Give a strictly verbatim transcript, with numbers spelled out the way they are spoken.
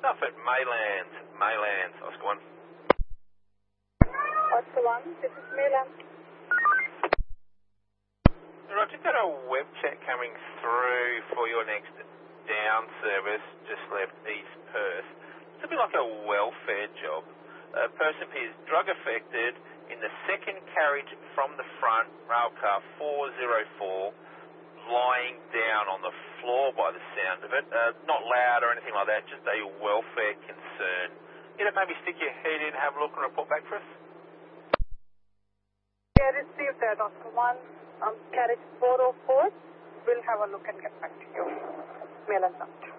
stuff at Maylands. Maylands, Oscar one. Oscar one, this is Maylands. Right, just got a web chat coming through for your next down service, just left East Perth. It's a bit like a welfare job. A person appears drug affected in the second carriage from the front, rail car four oh four, lying down on the floor by the sound of it. Uh, not loud or anything like that, just a welfare concern. You know, maybe stick your head in, have a look and report back for us? I received that, Oscar one. Um, carriage four oh four. We'll have a look and get back to you. Mail us out.